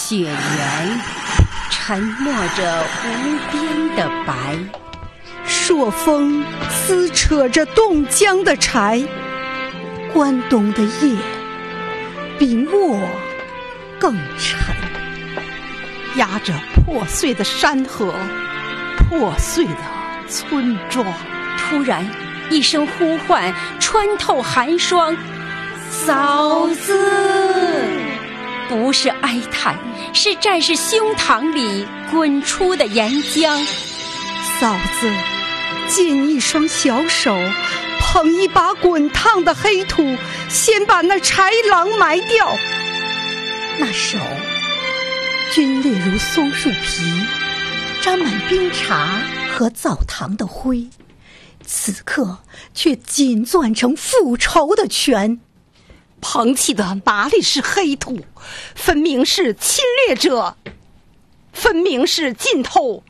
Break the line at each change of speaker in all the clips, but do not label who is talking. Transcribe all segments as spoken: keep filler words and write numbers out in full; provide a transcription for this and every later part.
雪原沉默着无边的白，
朔风撕扯着冻僵的柴。关东的夜比墨更沉，
压着破碎的山河，破碎的村庄。
突然一声呼唤穿透寒霜，嫂子！不是哀叹，是战士胸膛里滚出的岩浆。
嫂子尽一双小手，捧一把滚烫的黑土，先把那豺狼埋掉。那手皲裂如松树皮，沾满冰碴和澡堂的灰，此刻却紧攥成复仇的拳。
捧起的哪里是黑土，分明是侵略者，分明是尽头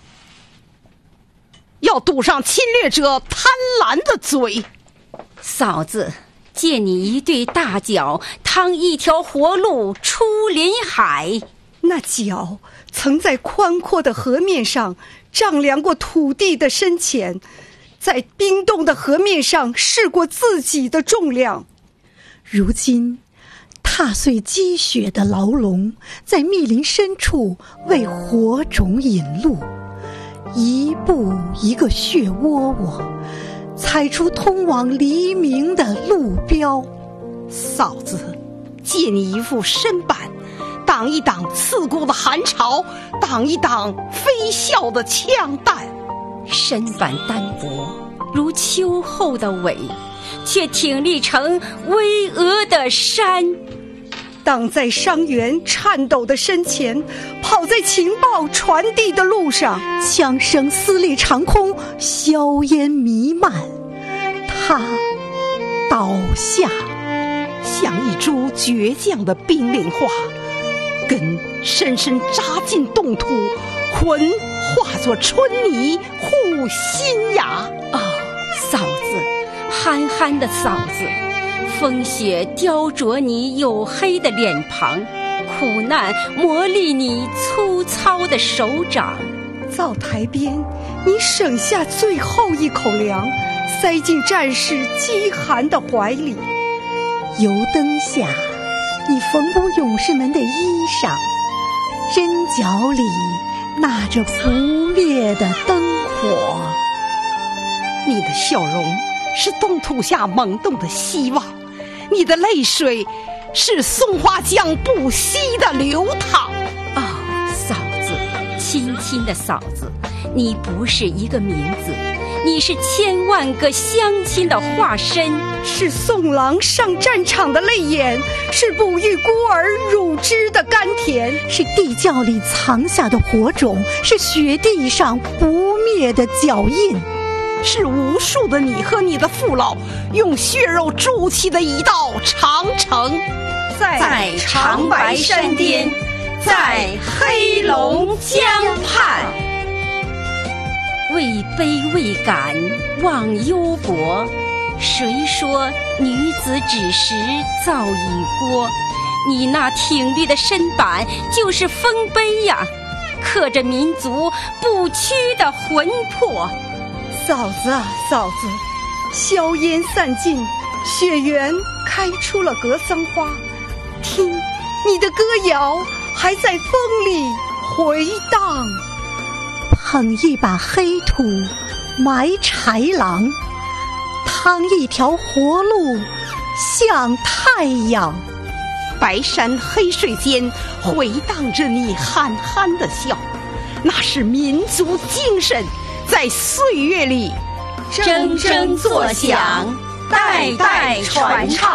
要堵上侵略者贪婪的嘴。
嫂子，借你一对大脚，趟一条活路出林海。
那脚曾在宽阔的河面上丈量过土地的深浅，在冰冻的河面上试过自己的重量。如今踏碎积雪的牢笼，在密林深处为火种引路，一步一个血窝窝，踩出通往黎明的路标。
嫂子，借你一副身板，挡一挡刺骨的寒潮，挡一挡飞啸的枪弹。
身板单薄如秋后的苇，却挺立成巍峨的山。
挡在伤员颤抖的身前，跑在情报传递的路上，枪声撕裂长空，硝烟弥漫。他倒下，
像一株倔强的冰凌花，根深深扎进冻土，魂化作春泥护心芽。
哦，嫂子，憨憨的嫂子，风雪雕琢你黝黑的脸庞，苦难磨砺你粗糙的手掌。
灶台边，你省下最后一口粮，塞进战士饥寒的怀里。油灯下，你缝补勇士们的衣裳，针脚里纳着不灭的灯火。
你的笑容是冻土下萌动的希望，你的泪水是松花江不息的流淌。
哦，嫂子，亲亲的嫂子，你不是一个名字，你是千万个乡亲的化身，
是送郎上战场的泪眼，是哺育孤儿乳汁的甘甜，是地窖里藏下的火种，是雪地上不灭的脚印，
是无数的你和你的父老用血肉筑起的一道长城。
在长白山巅，在黑龙江畔，位卑未敢忘忧国。谁说女子只识造一锅？你那挺立的身板就是丰碑呀，刻着民族不屈的魂魄。
嫂子啊，嫂子，硝烟散尽，雪原开出了格桑花，听，你的歌谣还在风里回荡。捧一把黑土埋豺狼，趟一条活路向太阳。
白山黑水间回荡着你憨憨的笑，那是民族精神在岁月里
铮铮作响，代代传唱。